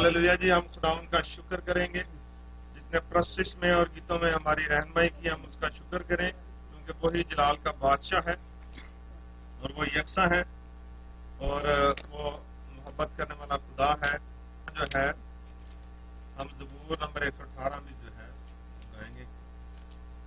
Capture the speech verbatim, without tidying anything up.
Hallelujah जी, हम खुदावंद का शुक्र करेंगे जिसने प्रशिश में और गीतों में हमारी रहनुमाई की। हम उसका शुक्र करें क्योंकि वही जलाल का बादशाह है और वो यकसा है और वो मोहब्बत करने वाला खुदा है। जो है हम ज़बूर नंबर एक सौ अठारह में